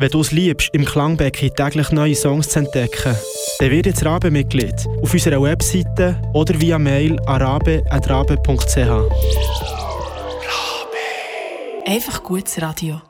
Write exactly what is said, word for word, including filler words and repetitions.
Wenn du es liebst, im Klangbecken täglich neue Songs zu entdecken, dann wird jetzt Rabe-Mitglied auf unserer Webseite oder via Mail an rabe at rabe punkt c h. Einfach gutes Radio.